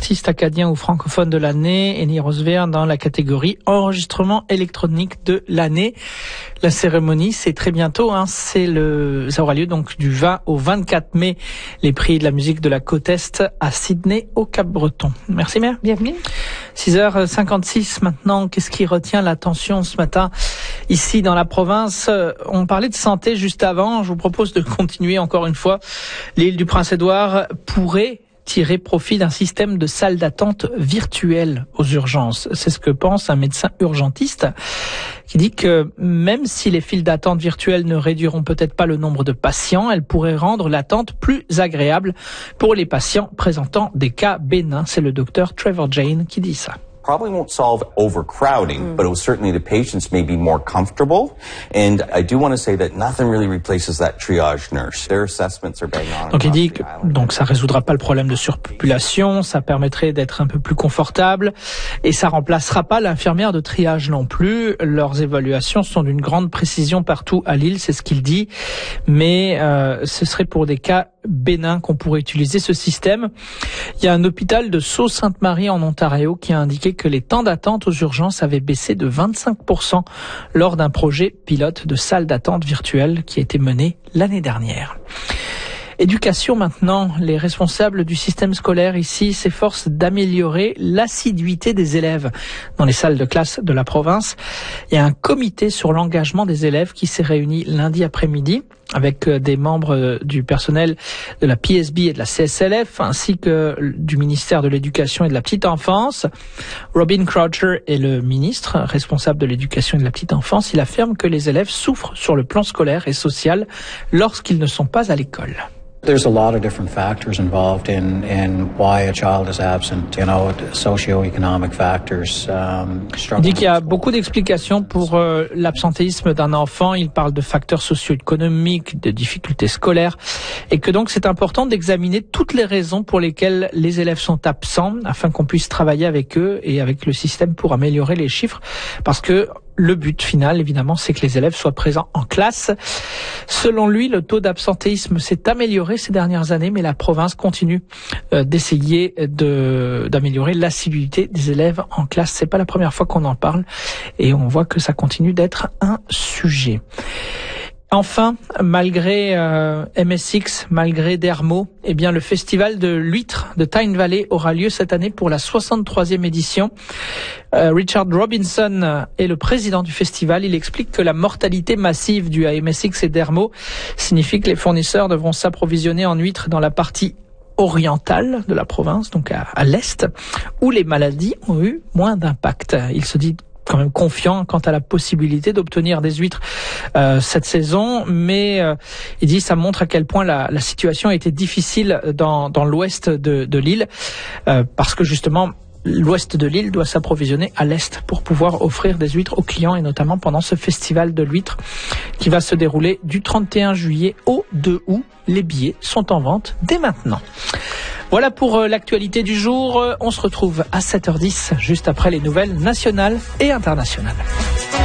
artiste acadien ou francophone de l'année, Henny Rosevere dans la catégorie enregistrement électronique de l'année. La cérémonie, c'est très bientôt, ça aura lieu donc du 20 au 24 mai, les prix de la musique de la côte Est à Sydney, au Cap-Breton. Merci Mère. Bienvenue. 6h56 maintenant, qu'est-ce qui retient l'attention ce matin ici dans la province? On parlait de santé juste avant, je vous propose de continuer encore une fois. L'île du Prince-Édouard pourrait tirer profit d'un système de salles d'attente virtuelles aux urgences. C'est ce que pense un médecin urgentiste qui dit que même si les files d'attente virtuelles ne réduiront peut-être pas le nombre de patients, elles pourraient rendre l'attente plus agréable pour les patients présentant des cas bénins. C'est le docteur Trevor Jane qui dit ça. Probably won't solve overcrowding, but it will certainly, the patients may be more comfortable. And I do want to say that nothing really replaces that triage nurse. Their assessments are bang on. Donc il dit que ça résoudra pas le problème de surpopulation, ça permettrait d'être un peu plus confortable et ça remplacera pas l'infirmière de triage non plus. Leurs évaluations sont d'une grande précision partout à l'île, c'est ce qu'il dit. Mais ce serait pour des cas bénins qu'on pourrait utiliser ce système. Il y a un hôpital de Sault-Sainte-Marie en Ontario qui a indiqué que les temps d'attente aux urgences avaient baissé de 25% lors d'un projet pilote de salle d'attente virtuelle qui a été mené l'année dernière. Éducation maintenant, les responsables du système scolaire ici s'efforcent d'améliorer l'assiduité des élèves dans les salles de classe de la province. Il y a un comité sur l'engagement des élèves qui s'est réuni lundi après-midi avec des membres du personnel de la PSB et de la CSLF ainsi que du ministère de l'Éducation et de la Petite Enfance. Robin Croucher est le ministre responsable de l'Éducation et de la Petite Enfance. Il affirme que les élèves souffrent sur le plan scolaire et social lorsqu'ils ne sont pas à l'école. There's a lot of different factors involved in why a child is absent, socio-economic factors. Il dit qu'il y a beaucoup d'explications pour l'absentéisme d'un enfant. Il parle de facteurs socio-économiques, de difficultés scolaires et que donc c'est important d'examiner toutes les raisons pour lesquelles les élèves sont absents afin qu'on puisse travailler avec eux et avec le système pour améliorer les chiffres parce que le but final, évidemment, c'est que les élèves soient présents en classe. Selon lui, le taux d'absentéisme s'est amélioré ces dernières années, mais la province continue d'essayer d'améliorer l'assiduité des élèves en classe. C'est pas la première fois qu'on en parle et on voit que ça continue d'être un sujet. Enfin, malgré MSX, malgré Dermo, le festival de l'huître de Tyne Valley aura lieu cette année pour la 63e édition. Richard Robinson est le président du festival. Il explique que la mortalité massive due à MSX et Dermo signifie que les fournisseurs devront s'approvisionner en huîtres dans la partie orientale de la province, donc à l'est, où les maladies ont eu moins d'impact. Il se dit quand même confiant quant à la possibilité d'obtenir des huîtres cette saison, mais il dit ça montre à quel point la situation a été difficile dans l'ouest de l'île, parce que justement l'ouest de l'île doit s'approvisionner à l'est pour pouvoir offrir des huîtres aux clients et notamment pendant ce festival de l'huître qui va se dérouler du 31 juillet au 2 août. Les billets sont en vente dès maintenant. Voilà pour l'actualité du jour. On se retrouve à 7h10 juste après les nouvelles nationales et internationales.